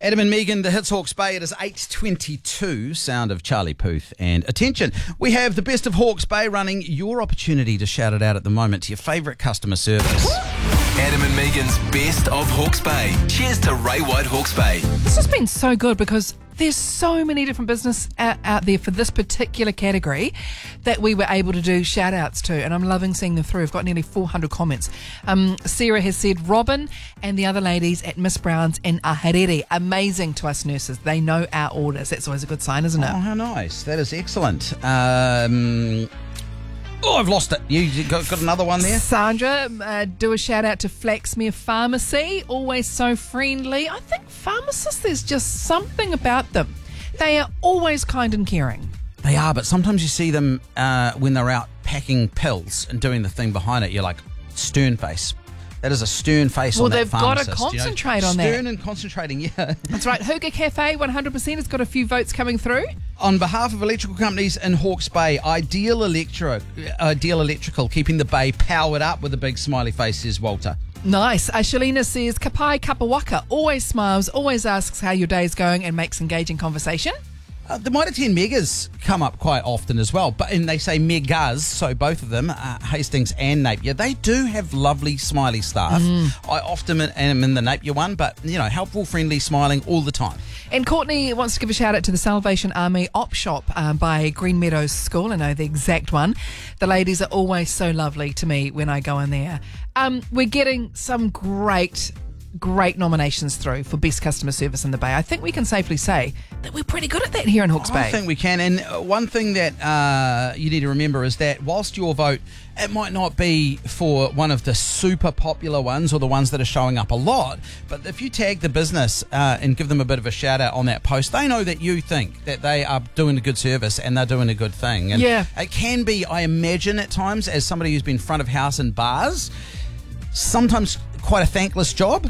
Adam and Megan, the Hits Hawke's Bay. It is 8:22, sound of Charlie Puth. And attention, we have the best of Hawke's Bay running. Your opportunity to shout it out at the moment to your favourite customer service. Adam and Megan's best of Hawke's Bay. Cheers to Ray White Hawke's Bay. This has been so good because there's so many different business out there for this particular category that we were able to do shout outs to, and I'm loving seeing them through. I've got nearly 400 comments. Sarah has said Robin and the other ladies at Miss Brown's in Aharere, amazing to us nurses. They know our orders. That's always a good sign, isn't it? Oh, how nice. That is excellent. I've lost it. You got another one there? Sandra, do a shout out to Flaxmere Pharmacy, always so friendly. I think pharmacists, there's just something about them. They are always kind and caring. They are, but sometimes you see them when they're out packing pills and doing the thing behind it. You're like, stern face. That is a stern face on that pharmacist. Well, they've got to concentrate on that. Stern and concentrating, yeah. That's right. Hygge Cafe, 100% has got a few votes coming through. On behalf of electrical companies in Hawke's Bay, Ideal Electrical, keeping the bay powered up with a big smiley face, says Walter. Nice. Shalina says, Kapai Kapawaka, always smiles, always asks how your day's going and makes engaging conversation. The Mitre 10 Megas come up quite often as well, and they say Megas, so both of them, Hastings and Napier, they do have lovely smiley staff. I often am in the Napier one, but, helpful, friendly, smiling all the time. And Courtney wants to give a shout out to the Salvation Army op shop by Green Meadows School. I know the exact one. The ladies are always so lovely to me when I go in there. We're getting some great nominations through for best customer service in the Bay. I think we can safely say that we're pretty good at that here in Hawke's Bay. I think we can. And one thing that you need to remember is that whilst your vote, it might not be for one of the super popular ones or the ones that are showing up a lot, but if you tag the business and give them a bit of a shout out on that post, they know that you think that they are doing a good service and they're doing a good thing. And it can be, I imagine at times, as somebody who's been front of house in bars, sometimes quite a thankless job.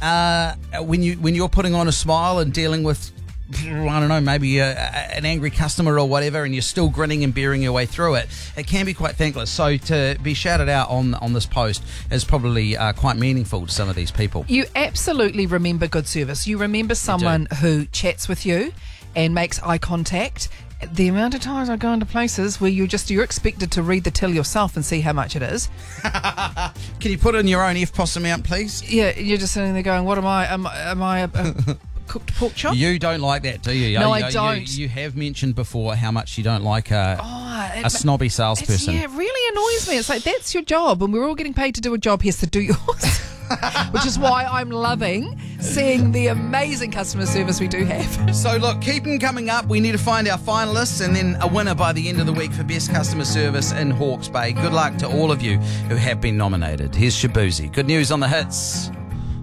When you're putting on a smile and dealing with, I don't know, maybe an angry customer or whatever, and you're still grinning and bearing your way through it, it can be quite thankless. So to be shouted out on this post is probably quite meaningful to some of these people. You absolutely remember good service. You remember someone who chats with you and makes eye contact. The amount of times I go into places where you're expected to read the till yourself and see how much it is. Can you put in your own FPOS amount, please? Yeah, you're just sitting there going, what am I? Am I a cooked pork chop? You don't like that, do you? No, I don't. You have mentioned before how much you don't like a snobby salesperson. Yeah, it really annoys me. It's like, that's your job, and we're all getting paid to do a job. He has to do yours. Which is why I'm loving seeing the amazing customer service we do have. So look, keep them coming up. We need to find our finalists and then a winner by the end of the week for best customer service in Hawke's Bay. Good luck to all of you who have been nominated. Here's Shabuzi. Good news on the hits.